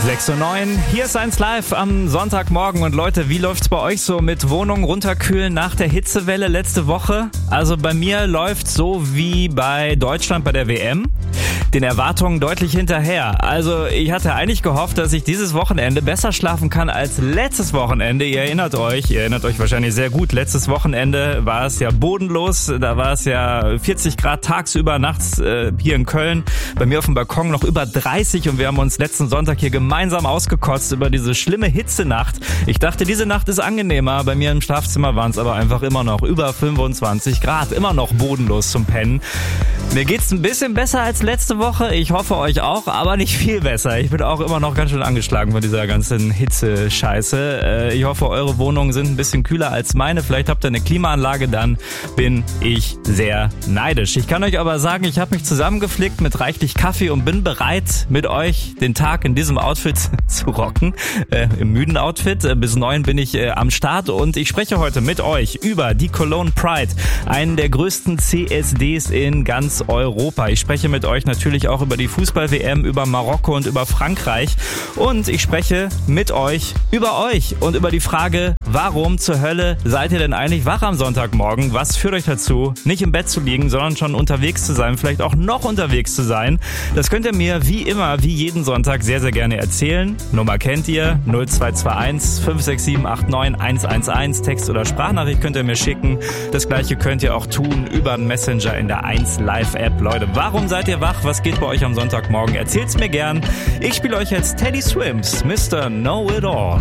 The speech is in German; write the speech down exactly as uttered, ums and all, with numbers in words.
sechs Uhr neun, hier ist eins live am Sonntagmorgen. Und Leute, wie läuft's bei euch so mit Wohnung runterkühlen nach der Hitzewelle letzte Woche? Also bei mir läuft's so wie bei Deutschland bei der W M. Den Erwartungen deutlich hinterher. Also ich hatte eigentlich gehofft, dass ich dieses Wochenende besser schlafen kann als letztes Wochenende. Ihr erinnert euch, ihr erinnert euch wahrscheinlich sehr gut. Letztes Wochenende war es ja bodenlos. Da war es ja vierzig Grad tagsüber, nachts äh, hier in Köln. Bei mir auf dem Balkon noch über dreißig und wir haben uns letzten Sonntag hier gemeinsam ausgekotzt über diese schlimme Hitzenacht. Ich dachte, diese Nacht ist angenehmer. Bei mir im Schlafzimmer waren es aber einfach immer noch über fünfundzwanzig Grad. Immer noch bodenlos zum Pennen. Mir geht's ein bisschen besser als letzte Woche. Ich hoffe euch auch, aber nicht viel besser. Ich bin auch immer noch ganz schön angeschlagen von dieser ganzen Hitze-Scheiße. Ich hoffe, eure Wohnungen sind ein bisschen kühler als meine. Vielleicht habt ihr eine Klimaanlage, dann bin ich sehr neidisch. Ich kann euch aber sagen, ich habe mich zusammengeflickt mit reichlich Kaffee und bin bereit, mit euch den Tag in diesem Outfit zu rocken. Äh, im müden Outfit. Bis neun bin ich äh, am Start und ich spreche heute mit euch über die Cologne Pride, einen der größten C S Ds in ganz Europa. Ich spreche mit euch natürlich auch über die Fußball-W M, über Marokko und über Frankreich. Und ich spreche mit euch über euch und über die Frage, warum zur Hölle seid ihr denn eigentlich wach am Sonntagmorgen? Was führt euch dazu, nicht im Bett zu liegen, sondern schon unterwegs zu sein, vielleicht auch noch unterwegs zu sein? Das könnt ihr mir wie immer, wie jeden Sonntag sehr, sehr gerne erzählen. Nummer kennt ihr, null zwei zwei eins fünf sechs sieben acht neun eins eins eins. Text oder Sprachnachricht könnt ihr mir schicken. Das gleiche könnt ihr auch tun über einen Messenger in der eins Live App. Leute, warum seid ihr wach? Was geht bei euch am Sonntagmorgen? Erzählt's mir gern. Ich spiele euch jetzt Teddy Swims, Mister Know It All.